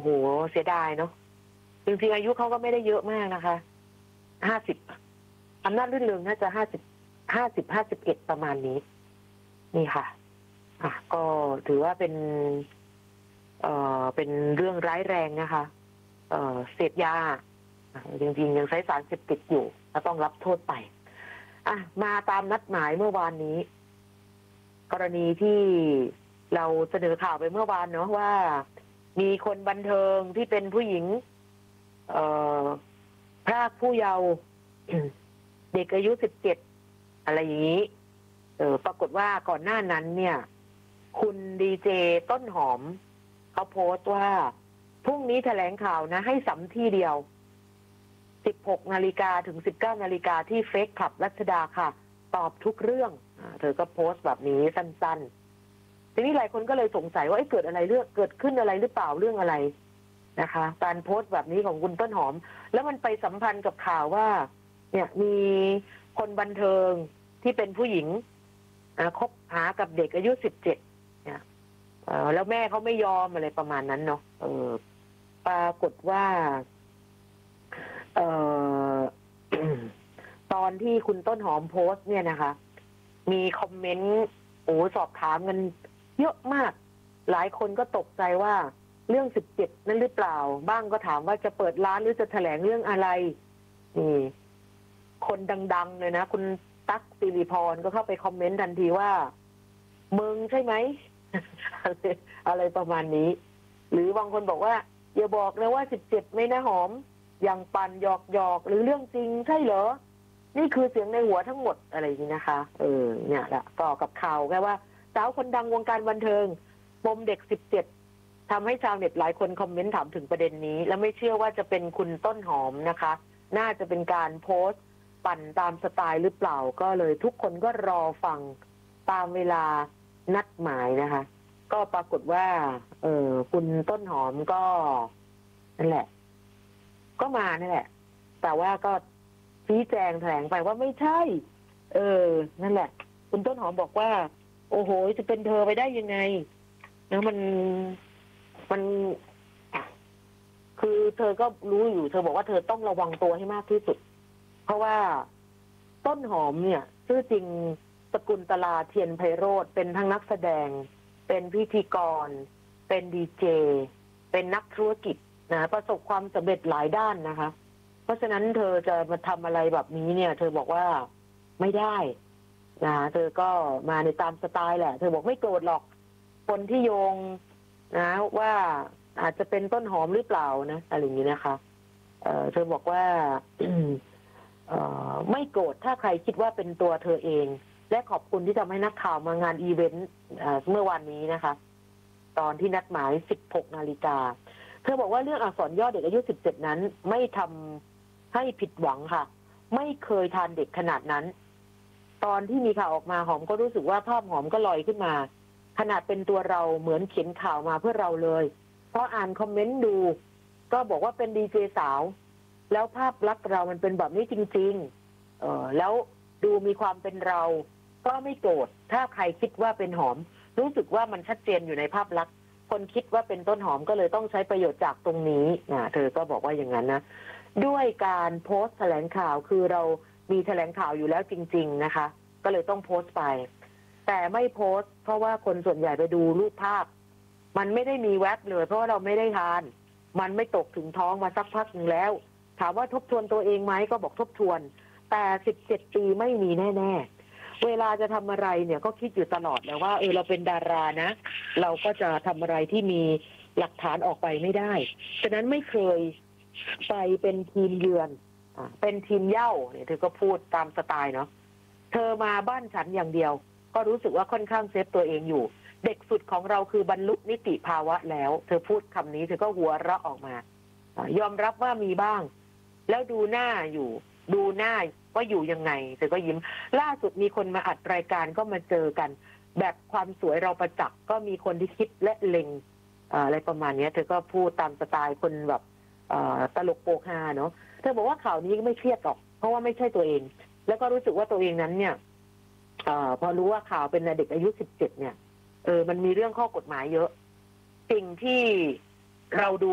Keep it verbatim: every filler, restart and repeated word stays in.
โหเสียดายเนาะจริงๆอายุเขาก็ไม่ได้เยอะมากนะคะห้าสิบอำนาจรื่นเริงน่าจะห้าสิบห้าสิบห้าสิบเอ็ดประมาณนี้นี่ค่ะอ่ะก็ถือว่าเป็นเอ่อเป็นเรื่องร้ายแรงนะคะเอ่อเสพยาจริงๆยังใช้สารเสพติดอยู่ก็ต้องรับโทษไปอ่ะมาตามนัดหมายเมื่อวานนี้กรณีที่เราเสนอข่าวไปเมื่อวานเนาะว่ามีคนบันเทิงที่เป็นผู้หญิงเอ่อพรากผู้เยาว์ เด็กอายุสิบเจ็ดอะไรอย่างนี้เออปรากฏว่าก่อนหน้านั้นเนี่ยคุณดีเจต้นหอมเขาโพสต์ว่าพรุ่งนี้แถลงข่าวนะให้สัมที่เดียวสิบหกนาฬิกาถึงสิบเก้านาฬิกาที่เฟซคลับรัชดาค่ะตอบทุกเรื่องเธอก็โพสต์แบบนี้สั้นๆทีนี้หลายคนก็เลยสงสัยว่าเกิดอะไรเรื่องเกิดขึ้นอะไรหรือเปล่าเรื่องอะไรนะคะการโพสต์แบบนี้ของคุณต้นหอมแล้วมันไปสัมพันธ์กับข่าวว่าเนี่ยมีคนบันเทิงที่เป็นผู้หญิงคบหากับเด็กอายุสิบเจ็ดเนี่ยแล้วแม่เขาไม่ยอมอะไรประมาณนั้นเนาะเออปรากฏว่าเอ่อ ตอนที่คุณต้นหอมโพสต์เนี่ยนะคะมีคอมเมนต์โอ้สอบถามกันเยอะมากหลายคนก็ตกใจว่าเรื่องสิบเจ็ดนั่นหรือเปล่าบ้างก็ถามว่าจะเปิดร้านหรือจะแถลงเรื่องอะไรนี่คนดังๆเลยนะคุณตั๊กสิริพรก็เข้าไปคอมเมนต์ทันทีว่ามึงใช่ไหม อะไรประมาณนี้หรือบางคนบอกว่าอย่าบอกนะว่าสิบเจ็ดไม่นะหอมอย่างปั่นหยอกหยอกหรือเรื่องจริงใช่เหรอนี่คือเสียงในหัวทั้งหมดอะไรอย่างนี้นะคะเออเนี่ยแหละต่อกับข่าวแค่ว่าสาวคนดังวงการบันเทิงปมเด็กสิบเจ็ดทำให้ชาวเน็ตหลายคนคอมเมนต์ถามถึงประเด็นนี้และไม่เชื่อว่าจะเป็นคุณต้นหอมนะคะน่าจะเป็นการโพสต์ปั่นตามสไตล์หรือเปล่าก็เลยทุกคนก็รอฟังตามเวลานัดหมายนะคะก็ปรากฏว่าเออคุณต้นหอมก็นั่นแหละก็มานั่นแหละแต่ว่าก็ชี้แจงแถลงไปว่าไม่ใช่เออนั่นแหละคุณต้นหอมบอกว่าโอ้โหจะเป็นเธอไปได้ยังไงนะมันมันคือเธอก็รู้อยู่เธอบอกว่าเธอต้องระวังตัวให้มากที่สุดเพราะว่าต้นหอมเนี่ยชื่อจริงสกุลตลาเทียนไพโรจน์เป็นทั้งนักแสดงเป็นพิธีกรเป็นดีเจเป็นนักธุรกิจนะประสบความสำเร็จหลายด้านนะคะเพราะฉะนั้นเธอจะมาทำอะไรแบบนี้เนี่ยเธอบอกว่าไม่ได้นะเธอก็มาในตามสไตล์แหละเธอบอกไม่โกรธหรอกคนที่โยงนะว่าอาจจะเป็นต้นหอมหรือเปล่านะอะไรอย่างนี้นะคะเอ่อเธอบอกว่า เอ่อไม่โกรธถ้าใครคิดว่าเป็นตัวเธอเองและขอบคุณที่ทำให้นักข่าวมางานอีเวนต์เมื่อวานนี้นะคะตอนที่นัดหมายสิบหกนาฬิกาเธอบอกว่าเรื่องอักษรย่อเด็กอายุสิบเจ็ดนั้นไม่ทำให้ผิดหวังค่ะไม่เคยทานเด็กขนาดนั้นตอนที่มีข่าวออกมาหอมก็รู้สึกว่าภาพหอมก็ลอยขึ้นมาขนาดเป็นตัวเราเหมือนเขียนข่าวมาเพื่อเราเลยเพราะอ่านคอมเมนต์ดูก็บอกว่าเป็นดีเจสาวแล้วภาพลักษณ์เรามันเป็นแบบนี้จริงๆเออแล้วดูมีความเป็นเราก็ไม่โกรธถ้าใครคิดว่าเป็นหอมรู้สึกว่ามันชัดเจนอยู่ในภาพลักษณ์คนคิดว่าเป็นต้นหอมก็เลยต้องใช้ประโยชน์จากตรงนี้นะเธอก็บอกว่าอย่างนั้นนะด้วยการโพสต์แถลงข่าวคือเรามีแถลงข่าวอยู่แล้วจริงๆนะคะก็เลยต้องโพสต์ไปแต่ไม่โพสต์เพราะว่าคนส่วนใหญ่ไปดูรูปภาพมันไม่ได้มีแวบเลยเพราะว่าเราไม่ได้ทานมันไม่ตกถึงท้องมาสักพักหนึ่งแล้วถามว่าทบทวนตัวเองไหมก็บอกทบทวนแต่สิบเจ็ดปีไม่มีแน่ๆเวลาจะทำอะไรเนี่ยก็คิดอยู่ตลอดแล้วว่าเออเราเป็นดารานะเราก็จะทำอะไรที่มีหลักฐานออกไปไม่ได้ฉะนั้นไม่เคยไปเป็นทีมเยือนอ่าเป็นทีมเหย้าเนี่ยเธอก็พูดตามสไตล์เนาะเธอมาบ้านฉันอย่างเดียวก็รู้สึกว่าค่อนข้างเซฟตัวเองอยู่เด็กสุดของเราคือบรรลุนิติภาวะแล้วเธอพูดคำนี้เธอก็หัวเราะออกมายอมรับว่ามีบ้างแล้วดูหน้าอยู่ดูหน้าว่าอยู่ยังไงเธอก็ยิ้มล่าสุดมีคนมาอัดรายการก็มาเจอกันแบบความสวยเราประจักษ์ก็มีคนที่คิดและเล็งอะไรประมาณนี้เธอก็พูดตามสไตล์คนแบบตลกโปกฮาเนาะเธอบอกว่าข่าวนี้ก็ไม่เครียดหรอกเพราะว่าไม่ใช่ตัวเองแล้วก็รู้สึกว่าตัวเองนั้นเนี่ยอพอรู้ว่าข่าวเป็นเด็กอายุสิบเจ็ดเนี่ยเออมันมีเรื่องข้อกฎหมายเยอะสิ่งที่เราดู